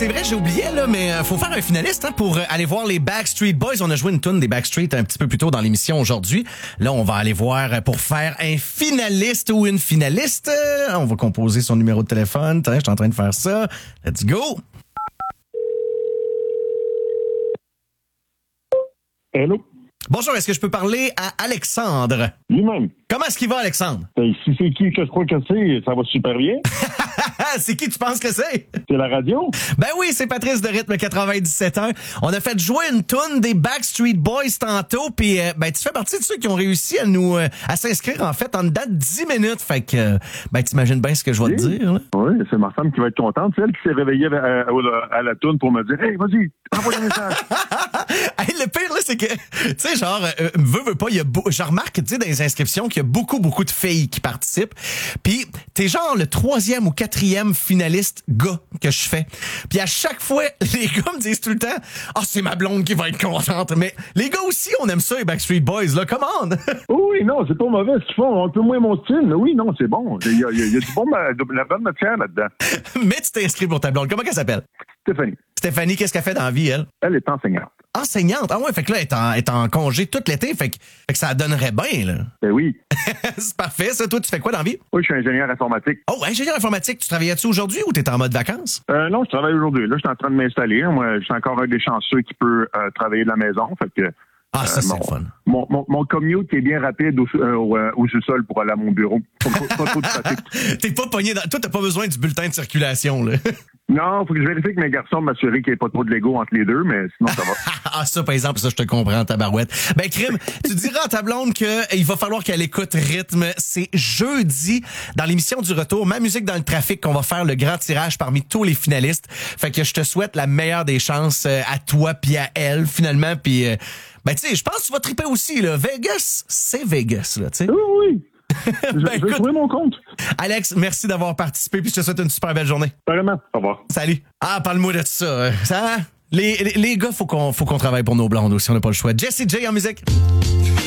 c'est vrai, j'ai oublié, là, mais faut faire un finaliste pour aller voir les Backstreet Boys. On a joué une toune des Backstreet un petit peu plus tôt dans l'émission aujourd'hui. Là, on va aller voir pour faire un finaliste ou une finaliste. On va composer son numéro de téléphone. Je suis en train de faire ça. Let's go! Hello. Bonjour, est-ce que je peux parler à Alexandre? Lui-même. Comment est-ce qu'il va, Alexandre? Si c'est qui que je crois que c'est, ça va super bien. C'est qui tu penses que c'est? C'est la radio? Ben oui, c'est Patrice de Rythme 97.1. On a fait jouer une toune des Backstreet Boys tantôt, puis ben tu fais partie de ceux qui ont réussi à s'inscrire en fait en dedans de 10 minutes. Fait que ben t'imagines bien ce que je vais te dire. Là. Oui, c'est ma femme qui va être contente. C'est elle qui s'est réveillée à la toune pour me dire « Hey, vas-y, envoie un message. » Hey, le pire, là, c'est que, tu sais, genre, veux pas, je remarque, tu sais, dans les inscriptions qu'il y a beaucoup de filles qui participent. Puis, t'es genre le 3e ou 4e finaliste gars que je fais. Puis à chaque fois, les gars me disent tout le temps, « Ah, c'est ma blonde qui va être contente. » Mais les gars aussi, on aime ça, les Backstreet Boys, là. Come on! Oui, non, c'est pas mauvais ce qu'ils font. Un peu moins mon style, mais oui, non, c'est bon. Il y a du bon, de la bonne matière là-dedans. Mais tu t'es inscrit pour ta blonde. Comment qu'elle s'appelle? Stéphanie. Stéphanie, qu'est-ce qu'elle fait dans la vie, elle? Elle est enseignante. Enseignante? Ah ouais, fait que là, elle est en congé tout l'été, fait que ça donnerait bien, là. Ben oui. C'est parfait, ça. Toi, tu fais quoi dans la vie? Oui, je suis ingénieur informatique. Oh, ingénieur informatique. Tu travaillais-tu aujourd'hui ou t'es en mode vacances? Non, je travaille aujourd'hui. Là, je suis en train de m'installer. Moi, je suis encore un des chanceux qui peut travailler de la maison. Fait que ah, ça, c'est le fun. Mon commute est bien rapide au sous-sol pour aller à mon bureau. Pas trop de trafic. T'es pas pogné dans... Toi, t'as pas besoin du bulletin de circulation, là. Non, faut que je vérifie avec mes garçons, m'assurer qu'il n'y ait pas trop de Lego entre les deux, mais sinon, ça va. Ah, ça, par exemple, ça, je te comprends, tabarouette. Ben, Crime, tu diras à ta blonde qu'il va falloir qu'elle écoute Rythme. C'est jeudi, dans l'émission du retour, Ma musique dans le trafic, qu'on va faire le grand tirage parmi tous les finalistes. Fait que je te souhaite la meilleure des chances à toi puis à elle, finalement, puis... ben, tu sais, je pense que tu vas triper aussi, là. Vegas, c'est Vegas, là, tu sais. Oui. Je vais trouver mon compte. Alex, merci d'avoir participé, puis je te souhaite une super belle journée. Vraiment. Au revoir. Salut. Ah, parle-moi de ça. Ça, les gars, faut qu'on travaille pour nos blondes aussi, on n'a pas le choix. Jessie J en musique.